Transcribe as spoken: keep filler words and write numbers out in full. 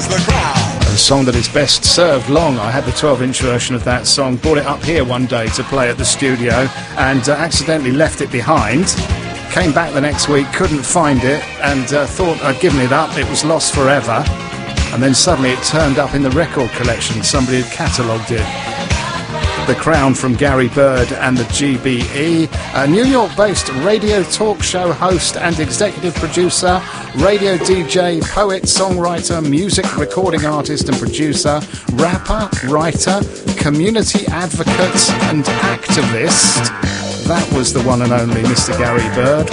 is The Crown. A song that is best served long. I had the twelve inch version of that song, brought it up here one day to play at the studio, and uh, accidentally left it behind. Came back the next week, couldn't find it, and uh, thought I'd given it up. It was lost forever. And then suddenly it turned up in the record collection. Somebody had catalogued it. The Crown from Gary Bird and the G B E. A New York-based radio talk show host and executive producer, radio D J, poet, songwriter, music recording artist and producer, rapper, writer, community advocate and activist. That was the one and only Mister Gary Bird.